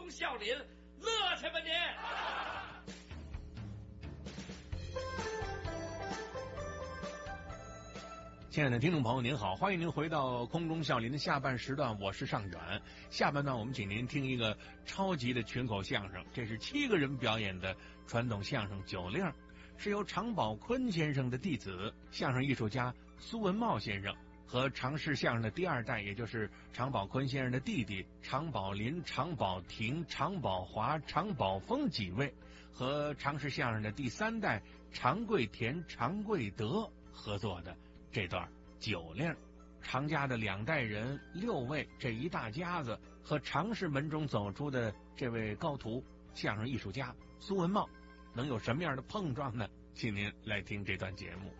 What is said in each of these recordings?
中笑林，乐去吧您！ 亲爱的听众朋友您好，欢迎您回到空中笑林的下半时段，我是尚远。下半段我们请您听一个超级的群口相声，这是7个人表演的传统相声九令，是由常宝坤先生的弟子相声艺术家苏文茂先生和常氏相声的第2代，也就是常宝坤先生的弟弟常宝林、常宝霆、常宝华、常宝峰几位，和常氏相声的第3代常贵田、常贵德合作的这段九令。常家的2代人6位，这一大家子和常氏门中走出的这位高徒相声艺术家苏文茂，能有什么样的碰撞呢？请您来听这段节目。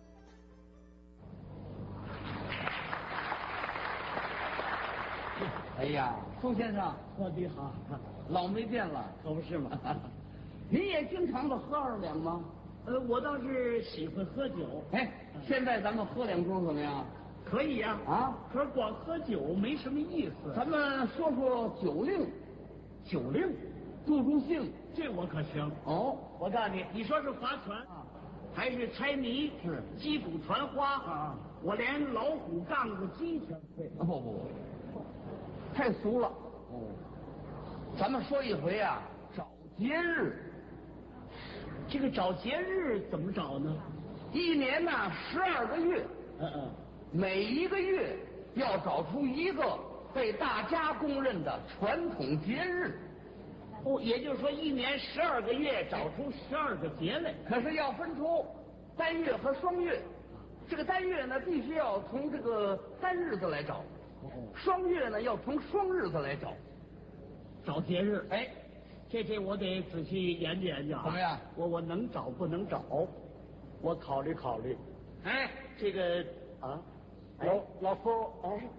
哎呀，苏先生， 你好， 老没见了， 可不是吗？ 您也经常的喝2两吗？ 我倒是喜欢喝酒。 哎，现在咱们喝2盅怎么样？ 可以呀。 啊， 可是光喝酒没什么意思。 咱们说说酒令。 酒令， 助助兴， 这我可行。 哦， 我告诉你，你说是划船还是猜谜？ 是击鼓传花我连老虎杠子鸡全会。 不，太俗了。哦，咱们说一回啊，找节日。 这个找节日怎么找呢 ？1年呢12个月，每一个月要找出一个被大家公认的传统节日。 也就是说1年12个月找出12个节来。 可是要分出单月和双月，这个单月呢必须要从这个单日子来找，双月呢要从双日子来找。 找节日， 哎， 这我得仔细研究研究啊。 怎么样？ 我能找不能找？我考虑考虑。 哎， 这个啊， 老夫，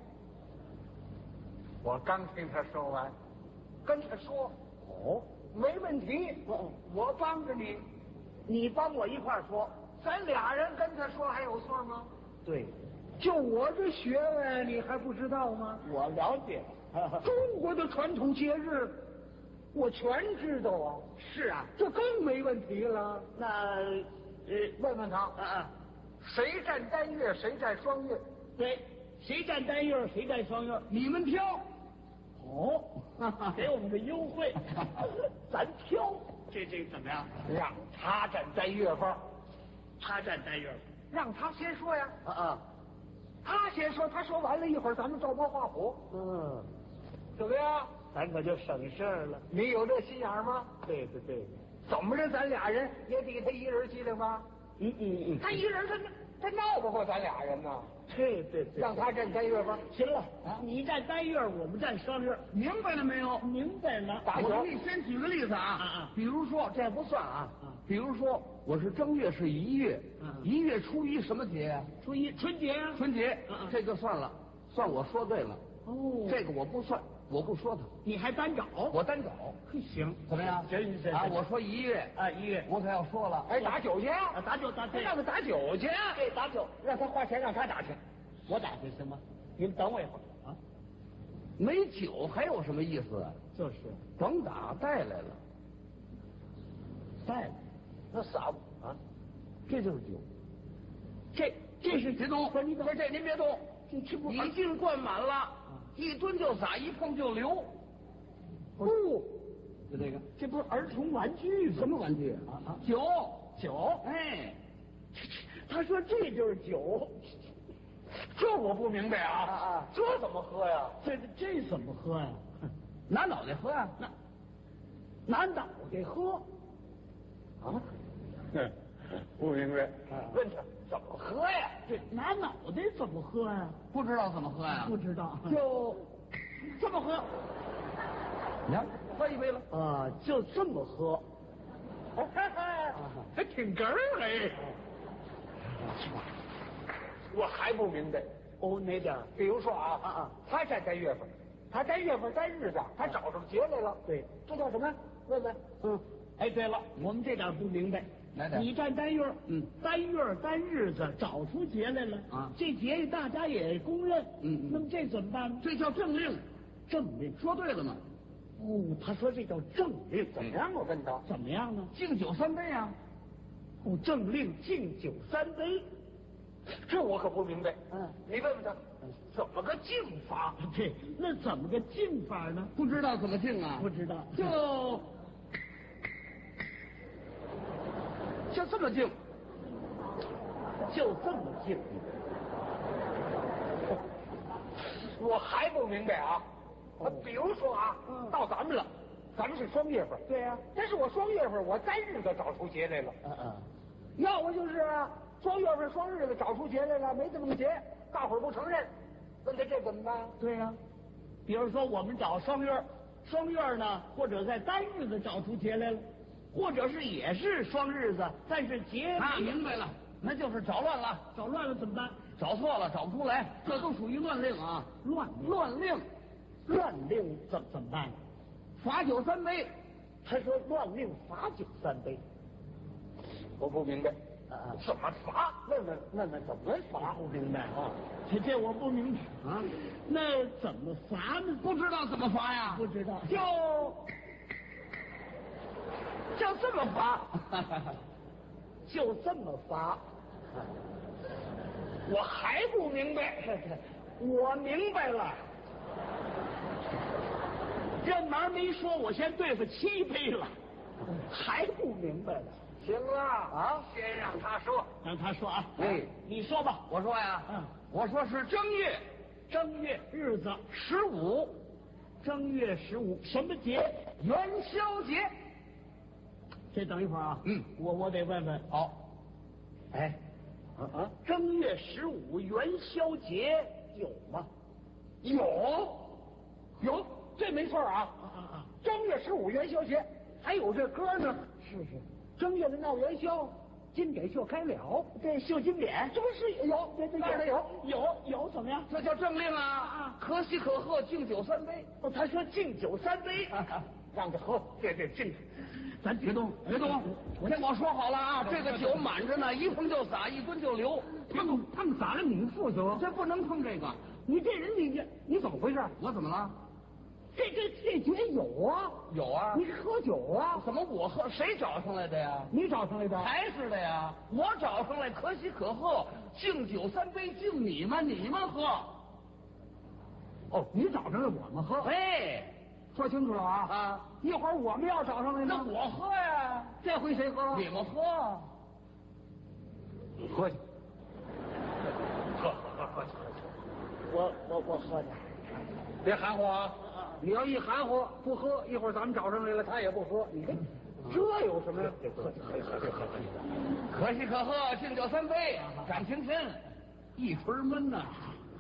我刚听他说完，跟他说，没问题，我帮着你，你帮我一块儿说，咱俩人跟他说还有错吗？ 对， 就我这学问，你还不知道吗？ 我了解。 中国的传统节日，我全知道啊。 是啊， 这更没问题了。 那问问他，谁占单月，谁占双月？ 对，谁占单月，谁占双月？ 你们挑。 给我们个优惠，咱挑。这怎么样？ 让他占单月份， 他占单月份， 让他先说呀。他先说，他说完了，一会儿咱们照猫画虎。怎么样？ 咱可就省事儿了。 你有这心眼吗？ 对， 怎么着，咱俩人也抵他一人机灵吧？他一人他闹不过咱俩人呢。 对， 让他占单月份。 行了，你占单月，我们占双月， 明白了没有？ 明白了。 我给你先举个例子比如说这不算比如说我是正月是1月，1月初1什么节啊？ 初一春节啊。 春节，这就算了，算我说对了。这个我不算，我不说他。 你还单找？ 我单找。 行， 怎么样？ 行。 我说1月 1月， 我可要说了。 打酒去啊！ 打酒， 让他打酒去。 对，打酒， 让他花钱，让他打去。 我打去行吗？你们等我一会儿没酒还有什么意思啊？ 就是甭打，带来了， 那傻这就是酒。 这是别动， 这您别动， 这不一斤灌满了，一吨就洒，一碰就流。就这个， 这不是儿童玩具吗？ 什么玩具酒。 哎， 他说这就是酒。 这我不明白这怎么喝呀？ 这怎么喝呀？ 拿脑袋喝呀？ 拿脑袋喝不明白。问他怎么喝呀？ 这拿脑袋怎么喝呀？ 不知道怎么喝呀？ 不知道， 就这么喝。你看，喝一杯了就这么喝。 还挺哏儿我还不明白。 哪点？ 比如说他占单月份，他单月份单日子，他找上节来了。 对， 这叫什么？问问。 对了，我们这点不明白。你占单月，单月单日子找出节来了这节大家也公认，那么这怎么办呢？ 这叫政令。 政令说对了吗？ 哦，他说这叫政令， 怎么样？我问他怎么样呢？ 敬酒3杯啊！ 哦，政令敬酒3杯， 这我可不明白。你问问他，怎么个敬法？ 这那怎么个敬法呢？ 不知道怎么敬啊？ 不知道， 就这么敬， 就这么敬。 我还不明白啊。比如说啊，到咱们了，咱们是双月份。 对呀。 但是我双月份我单日子找出节来了。要不就是双月份双日子找出节来了，没这么个节，大伙儿不承认，问他这怎么办？ 对呀。比如说我们找双月呢，或者在单日子找出节来了，或者是也是双日子，但是节明白了，那就是找乱了。 找乱了怎么办？ 找错了，找不出来，这都属于乱令啊！ 乱令怎么办？ 罚酒3杯。 他说乱令罚酒3杯， 我不明白。怎么罚？问问怎么罚？ 不明白啊！这我不明白啊。那怎么罚呢？ 不知道怎么罚呀？ 不知道。 就这么罚， 就这么罚。 我还不明白。 我明白了。这门没说，我先对付7杯了，还不明白了。 行了啊，先让他说。 让他说啊。你说吧。 我说呀。我说是正月日子 15。 正月15什么节？ 元宵节。 这等一会儿啊。我得问问。 好。 正月15元宵节有吗？ 有，这没错啊。正月15元宵节，还有这歌呢。 是。 正月的闹元宵，金匾绣开了。 这绣金匾， 这不是有？当然有怎么样？ 这叫政令啊！可喜可贺，敬酒3杯。 他说敬酒3杯， 让他喝。对，敬。 咱别动， 听我说好了啊，这个酒满着呢，一碰就洒，一蹲就流。 碰洒了你负责， 这不能碰这个。 你这人你怎么回事？ 我怎么了？ 这节有啊。 有啊。 你喝酒啊？ 怎么我喝？谁找上来的呀？ 你找上来的？ 还是的呀，我找上来，可喜可贺，敬酒3杯，敬你们喝。 你找上来，我们喝。说清楚了啊！一会儿我们要找上来呢， 那我喝呀。 这回谁喝？ 你们喝。 喝去。喝。 我喝去。 别含糊啊！你要一含糊不喝，一会儿咱们找上来了，他也不喝。你看，这有什么呀？喝。 可喜可贺，敬酒3杯，展晴天，一锤闷呐。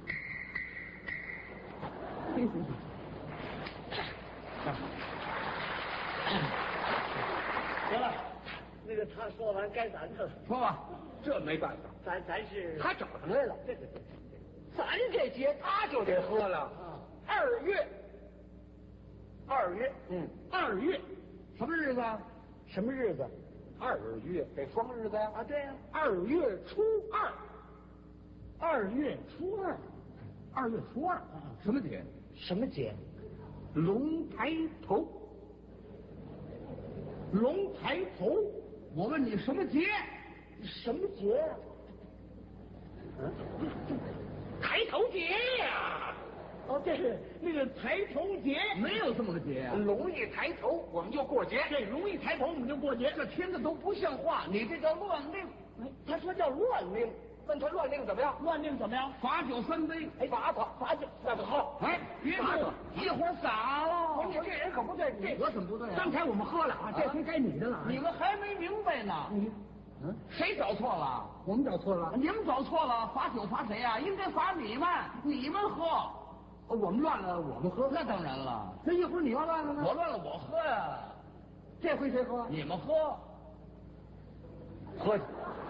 行了，那个他说完该咱的了。 说吧。 这没办法， 咱是他找上来了。 对。 咱这节他就得喝了。2月。2月， 什么日子？ 什么日子 ？2月得双日子呀。 对呀。 2月初二。 2月初二。 2月初2。什么节？ 什么节？ 龙抬头。 龙抬头。 我问你什么节？ 什么节？ 抬头节呀！ 这是那个抬头节。 没有这么个节呀。 龙一抬头，我们就过节。 这龙一抬头，我们就过节。 这听着都不像话，你这叫乱令。 他说叫乱令， 问他乱令怎么样？ 乱令怎么样？ 罚酒3杯。 罚酒，那不好。 别动，一会儿洒了。 你这人可不对， 我怎么不对？ 刚才我们喝了啊，这回该你的了。 你们还没明白呢。谁找错了？ 我们找错了。 你们找错了，罚酒罚谁呀？应该罚你们喝。 我们乱了，我们喝。 那当然了。 那一会儿你要乱了呢？ 我乱了，我喝呀。 这回谁喝？ 你们喝。 喝去。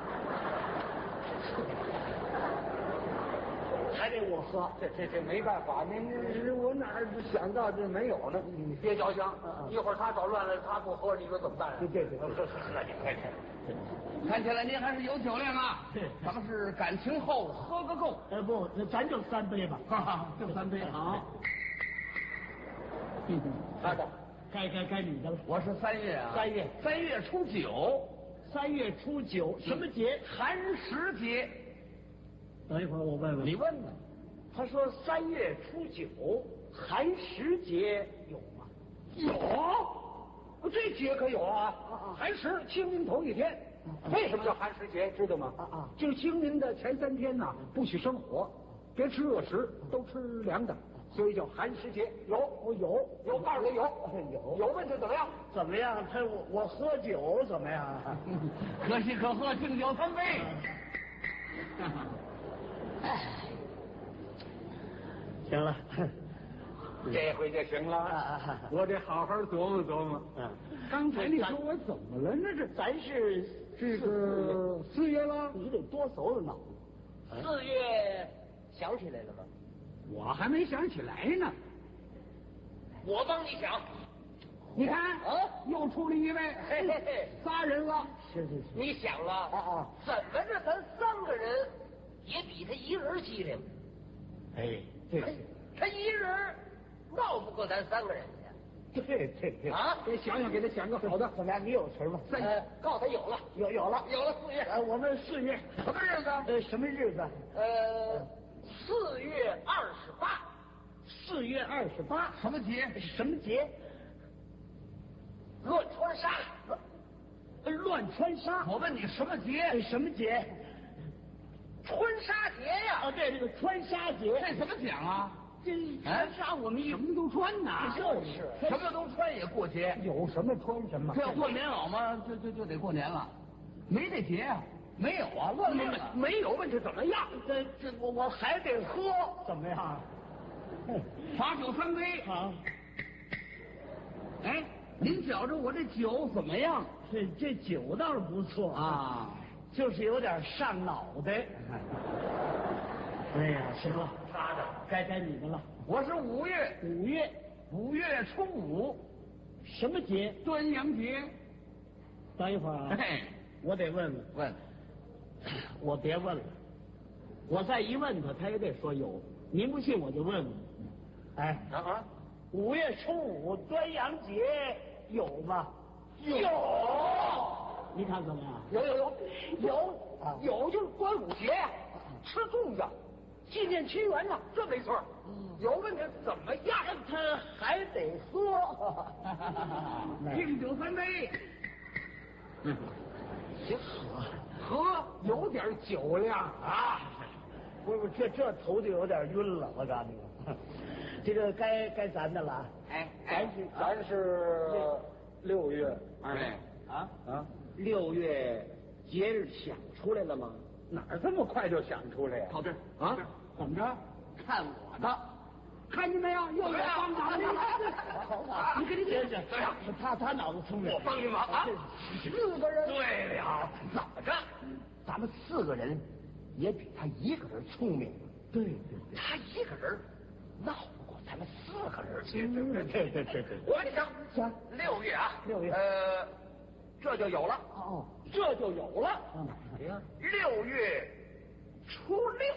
还得我喝。 这没办法，我哪想到这没有呢？你别着想，一会儿他找乱了，他不喝，你说怎么办？ 对， 喝去，快去。 看起来您还是有酒量啊！咱们是感情厚，喝个够。 不，咱就3杯吧。 就3杯好。 他的该你的了。 我是3月啊。 3月 3月初9。 3月初9什么节？ 寒食节。 等一会儿我问问。 你问问。 他说3月初9寒食节有吗？有，这节可有啊！寒食，清明头一天。为什么叫寒食节？知道吗？就是清明的前3天呐，不许生火，别吃热食，都吃凉的，所以叫寒食节。有，告诉你有问题怎么样？ 怎么样？我喝酒怎么样？ 可喜可贺，敬酒3杯。 行了， 这回就行了。我得好好琢磨琢磨。刚才你说我怎么了？那是咱是这个4月了， 你得多走走脑子。 4月想起来了吗？ 我还没想起来呢。 我帮你想。 你看，又出了一位， 嘿嘿嘿仨人了。 是。 你想了？怎么着？咱3个人也比他一人机灵。 哎，这个他一人闹不过咱3个人去。 对啊！ 给他想个好的。 怎么样？你有词吗？ 告诉他有了4月。 我们4月什么日子？ 什么日子 ？4月28。 4月28。 什么节？ 什么节？ 乱穿纱。 乱穿纱。 我问你什么节？ 什么节？ 穿纱节呀！ 对，这个穿纱节。 这怎么讲啊？ 这穿纱我们什么都穿呐。 就是什么都穿也过节。 有什么穿什么。 这要过棉袄吗？就得过年了。没这节啊？没有啊，乱了。 没有问题怎么样？ 这我还得喝，怎么样？ 罚酒3杯。 好。 哎，您觉着我这酒怎么样？ 这酒倒是不错啊， 就是有点上脑袋。哎呀，行了， 他的该你的了。 我是5月5月初5。 什么节？ 端阳节。 等一会儿啊，我得问。我别问了，我再一问他也得说有。您不信我就问问。哎，5月初5端阳节有吗？ 有。 你看怎么样？ 有，就是端午节呀，吃粽子，纪念屈原呐，这没错。有问题怎么样？ 他还得喝。 敬酒3杯。 行， 喝有点酒量啊。 不是，这头就有点晕了，我告诉你。这个该咱的了。 咱是6月。6月节日想出来了吗？哪儿这么快就想出来呀？ 靠这啊？怎么着？看我的，看见没有？又有帮忙的。你给行，他脑子聪明。 我帮你忙啊 ！4个人。 对了，怎么着？ 咱们4个人也比他1个人聪明。 对， 他1个人闹不过咱们4个人去。 对。 我跟你讲，6月啊 ，6月， 这就有了。 这就有了。 6月初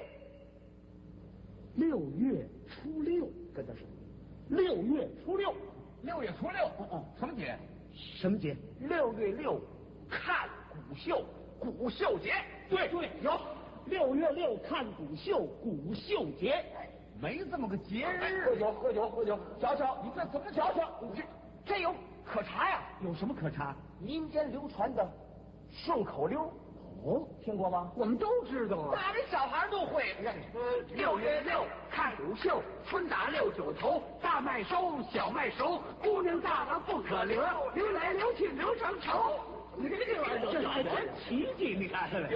6。 6月初6，跟他说，6月初6。 6月初6。什么节？ 什么节 ？6月6看古秀，古秀节。 对，有6月6看古秀，古秀节。 没这么个节日。 喝酒，瞧， 你这怎么瞧？这有可查呀？ 有什么可查？ 民间流传的顺口溜。听过吗？我们都知道啊。 大人小孩都会。6月6看古秀，春打6九头，大麦收，小麦熟，姑娘大了不可留，留来留去留成仇。 你这玩意儿，这还真奇迹，你看看没有？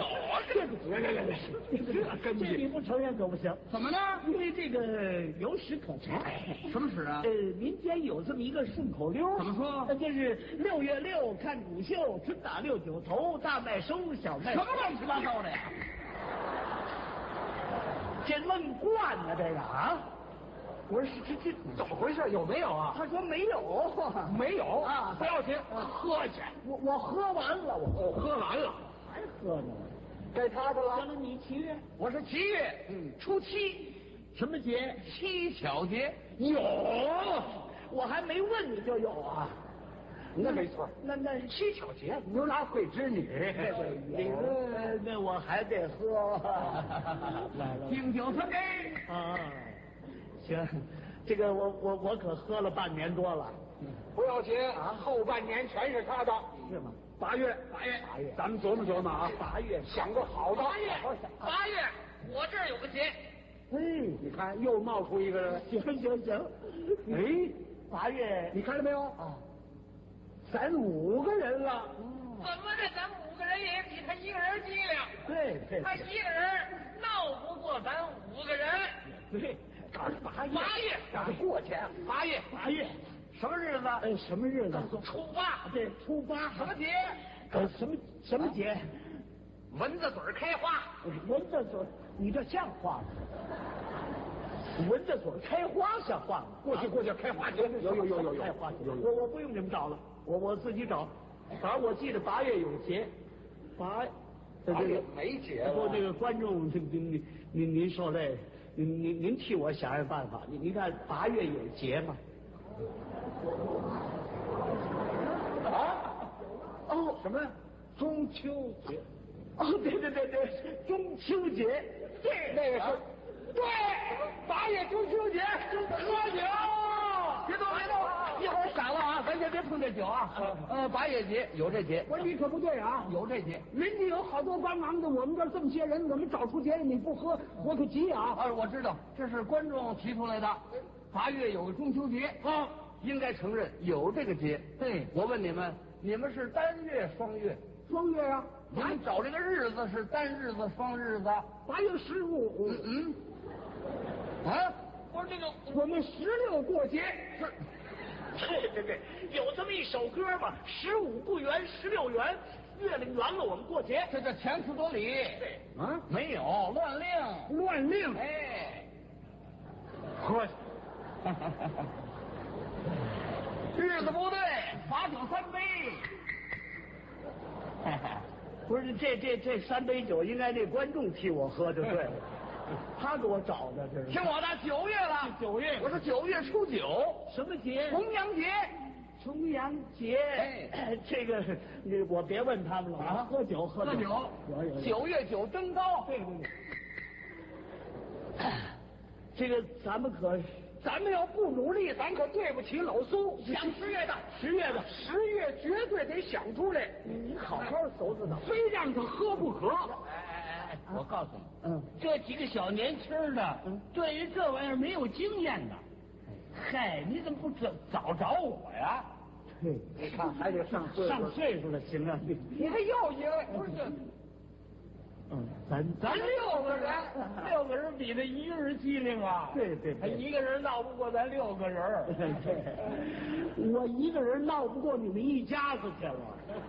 这你不承认可不行。 怎么呢？ 因为这个有史可查。 什么史啊？ 民间有这么一个顺口溜。 怎么说？ 那就是6月6看古秀，春打6九头，大麦收，小麦。 什么乱七八糟的呀？ 这愣惯呢，这个啊！我说这怎么回事？有没有啊？ 他说没有， 没有啊， 不要紧，喝去。 我喝完了，我喝完了， 还喝呢。 该他的了。 行了，你7月， 我是7月初7。 什么节？ 七巧节。 有，我我还没问你就有啊？ 那没错， 那七巧节，牛郎会织女， 那我还得喝。来了， 敬酒三杯。 啊，行，这个我可喝了半年多了。 不要紧啊，后半年全是他的。 是吗 ？8月，咱们琢磨琢磨啊。 8月想个好的。 8月，我这儿有个节。 你看又冒出一个人。 行。8月， 你看到没有？ 啊， 咱5个人了。 怎么的？咱们5个人也比他一个人机灵。 对， 他一个人闹不过咱5个人。 对，赶上8 月， 赶上过去。 8月，什么日子？ 什么日子？ 初8。 对，初8。 什么节？ 什么节？ 蚊子嘴开花。 蚊子嘴，你这像话吗？蚊子嘴开花像话吗？ 过去开花节。有。 开花节。我不用你们找了，我自己找。反正我记得8月有节。8 月没节了。 不，那个观众，您受累，您替我想想办法。您看8月有节吗？ 什么？中秋节。 对，中秋节。 对，那个是。对，8月中秋节，喝酒。 别动，一会儿闪了啊！咱先别碰这酒啊。8月节有这节。 我说你可不对啊， 有这节。 人家有好多帮忙的，我们这儿这么些人，怎么找出节你不喝，我可急啊！ 我知道，这是观众提出来的。8月有个中秋节啊，应该承认有这个节。对，我问你们是单月双月？ 双月啊！ 你们找这个日子是单日子双日子 ？8月15。 不是这个， 我们16过节是。 对，有这么一首歌嘛，15不圆，16圆，月亮圆了我们过节。 这强词夺理。 对啊，没有乱令。哎， 喝。 日子不对，罚酒3杯。 不是这3杯酒应该那观众替我喝就对了，他给我找的这是。 听我的，9月了 ，9月， 我是9月初9， 什么节？ 重阳节。 重阳节。这个我别问他们了啊，喝酒。有。 9月9登高。 对。这个咱们要不努力，咱可对不起老苏。 想10月的 ，10月绝对得想出来。 你好好收拾他， 非让他喝不可。 我告诉你，这几个小年轻的，对于这玩意儿没有经验的，嗨，你怎么不早找我呀？ 对， 你看还得上岁数了，行啊， 你还要一个不是？ 咱6个人比那一个人机灵啊！ 对， 他一个人闹不过咱6个人。 我一个人闹不过你们一家子去了。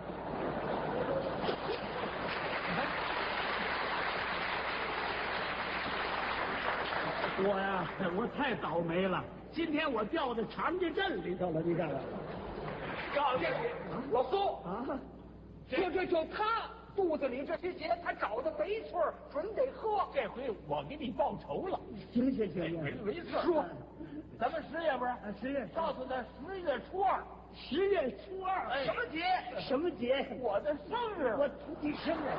我太倒霉了，今天我掉在长家镇里头了，你看看。 告诉你，老苏啊，就他。肚子里这些节，他找的没错，准得喝。 这回我给你报仇了。 行， 没事。 说，咱们10月不是 ？10月， 告诉他10月初2。 10月初2， 什么节？ 什么节？ 我的生日。 你生日。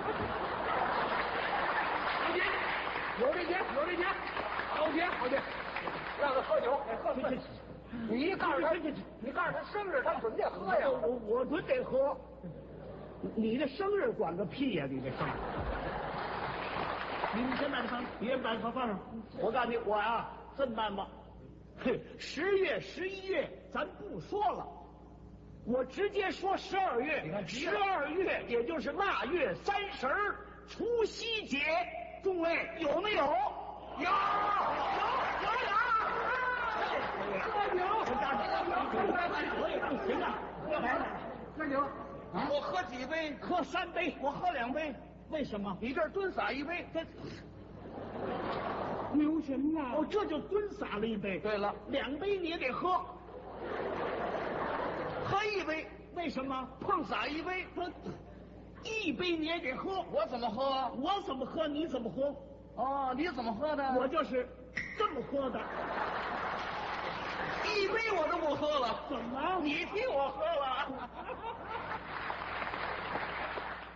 有这节，好节，让他喝酒，喝。你告诉他生日，他准得喝呀。 我准得喝。你的生日管个屁呀！你这生日，你先把这放，你先把它放上。我告诉你，我呀这么办吧，10月、11月咱不说了，我直接说12月。你看，12月也就是腊月30，除夕节，诸位有没有？有。行啊， 喝酒。 我喝几杯？ 喝3杯，我喝2杯。为什么？ 你这儿蹲洒1杯， 留什么啊？ 这就蹲洒了1杯。 对了 ，2杯你也得喝， 喝1杯。 为什么？ 碰洒1杯 ，1杯你也得喝。 我怎么喝？ 我怎么喝？你怎么喝？ 你怎么喝的？ 我就是这么喝的。 1杯我都不喝了。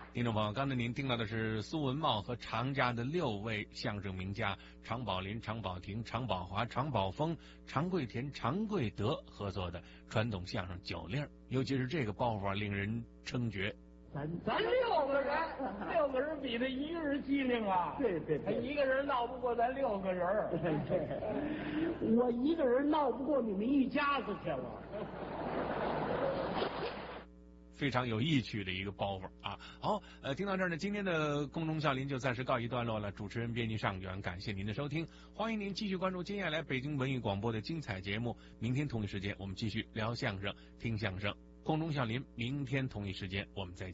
听众朋友，刚才您听到的是苏文茂和常家的6位相声名家常宝林、常宝霆、常宝华、常宝峰、常贵田、常贵德合作的传统相声9令，尤其是这个包袱令人称绝。 咱6个人，6个人比他1个人机灵啊！对，他1个人闹不过咱6个人。我1个人闹不过你们一家子去了。 非常有意趣的一个包袱啊！好，听到这儿呢，今天的空中笑林就暂时告一段落了。主持人编辑上元，感谢您的收听，欢迎您继续关注接下来北京文艺广播的精彩节目。明天同一时间，我们继续聊相声、听相声。空中笑林，明天同一时间我们再见。